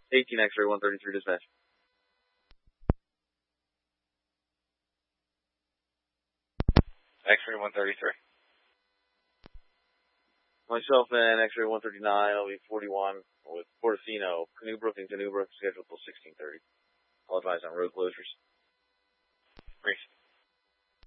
18 X-ray 133 dispatch. X-ray 133. Myself and X-ray 139, I'll be 41 with Portofino, Canoebrook and Canoebrook scheduled till 16:30. I'll advise on road closures. Brief.